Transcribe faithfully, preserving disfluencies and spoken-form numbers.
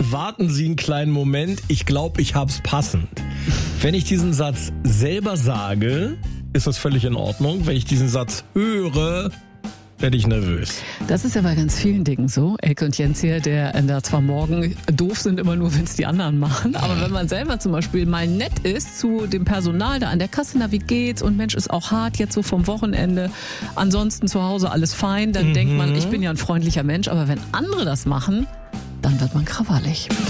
bitte warten Sie einen kleinen Moment, ich glaube, ich hab's passend. Wenn ich diesen Satz selber sage, ist das völlig in Ordnung. Wenn ich diesen Satz höre, werde ich nervös. Das ist ja bei ganz vielen Dingen so. Elke und Jens hier, der da zwar morgen doof sind immer nur, wenn es die anderen machen, aber wenn man selber zum Beispiel mal nett ist zu dem Personal da an der Kasse, na wie geht's und Mensch, ist auch hart jetzt so vom Wochenende, ansonsten zu Hause alles fein, dann mhm. denkt man, ich bin ja ein freundlicher Mensch, aber wenn andere das machen, dann wird man krawallig.